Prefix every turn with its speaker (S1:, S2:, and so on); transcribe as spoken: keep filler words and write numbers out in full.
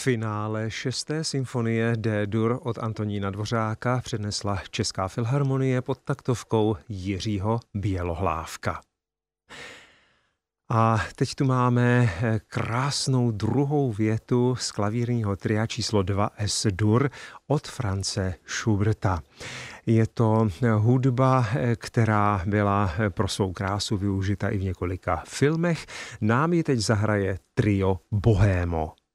S1: Finále šesté symfonie D-dur od Antonína Dvořáka přednesla Česká filharmonie pod taktovkou Jiřího Bělohlávka. A teď tu máme krásnou druhou větu z klavírního tria číslo dva Es-dur od Franze Schuberta. Je to hudba, která byla pro svou krásu využita i v několika filmech. Nám ji teď zahraje trio Bohémo.